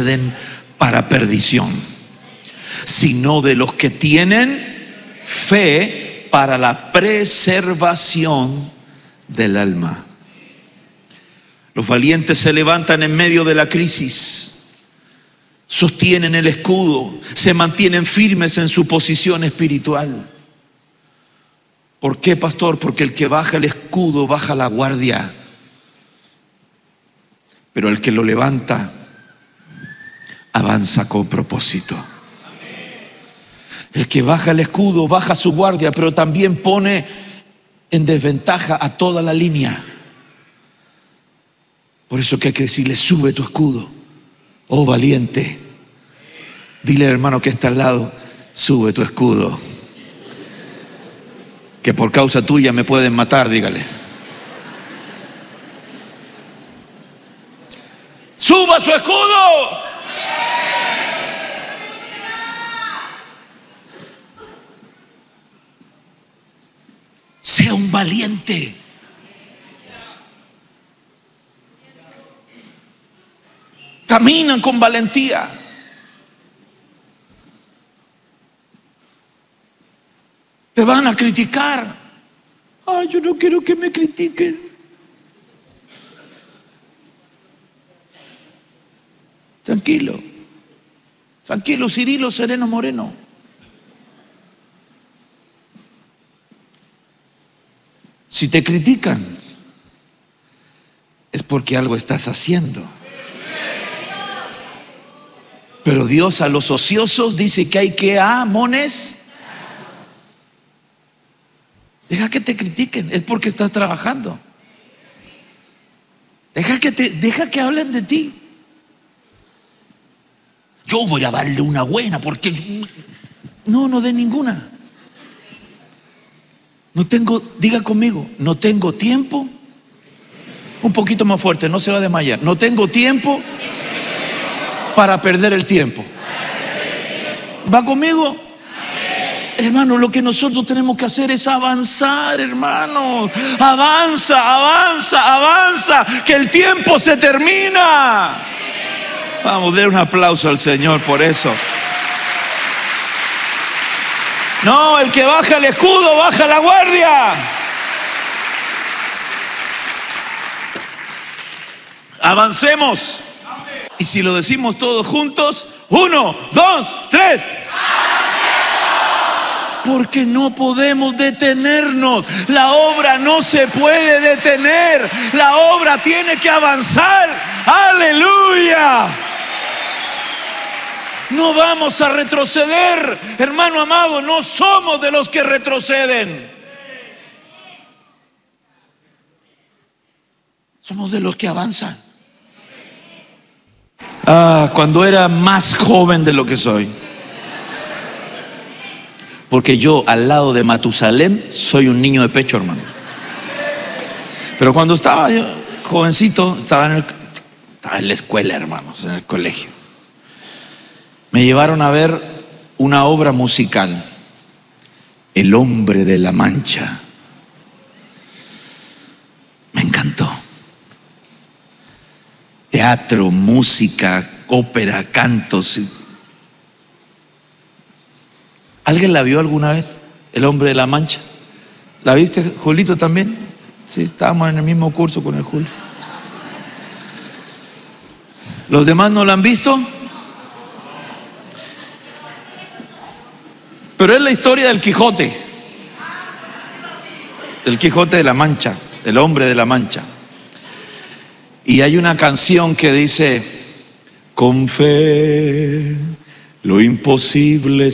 retroceden para perdición, sino de los que tienen fe para la preservación del alma. Los valientes se levantan en medio de la crisis, sostienen el escudo, se mantienen firmes en su posición espiritual. ¿Por qué, pastor? Porque el que baja el escudo baja la guardia, pero el que lo levanta avanza con propósito. El que baja el escudo baja su guardia, pero también pone en desventaja a toda la línea. Por eso que hay que decirle: sube tu escudo, oh valiente. Dile al hermano que está al lado: sube tu escudo, que por causa tuya me pueden matar. Dígale: suba su escudo. Sea un valiente. Caminan con valentía. Te van a criticar. Ay, yo no quiero que me critiquen. Tranquilo. Tranquilo, Cirilo Sereno Moreno. Si te critican, es porque algo estás haciendo. Pero Dios a los ociosos dice que hay que amonestar. Deja que te critiquen, es porque estás trabajando. Deja que hablen de ti. Yo voy a darle una buena porque no dé ninguna. No tengo, diga conmigo, no tengo tiempo. Un poquito más fuerte, no se va a desmayar. No tengo tiempo para perder el tiempo. ¿Va conmigo? Hermano, lo que nosotros tenemos que hacer es avanzar, hermano. Avanza, que el tiempo se termina. Vamos, den un aplauso al Señor por eso. No, el que baja el escudo, baja la guardia. Avancemos. Y si lo decimos todos juntos: 1, 2, 3. Porque no podemos detenernos. La obra no se puede detener. La obra tiene que avanzar. Aleluya. No vamos a retroceder, hermano amado. No somos de los que retroceden. Somos de los que avanzan. Cuando era más joven de lo que soy, porque yo al lado de Matusalén soy un niño de pecho, hermano. Pero cuando estaba yo jovencito, estaba en la escuela, hermanos, en el colegio. Me llevaron a ver una obra musical, El Hombre de la Mancha. Me encantó. Teatro, música, ópera, cantos. ¿Alguien la vio alguna vez? El Hombre de la Mancha. ¿La viste, Julito, también? Sí, estábamos en el mismo curso con el Julio. ¿Los demás no la han visto? Pero es la historia del Quijote. Del Quijote de la Mancha, el Hombre de la Mancha. Y hay una canción que dice: con fe lo imposible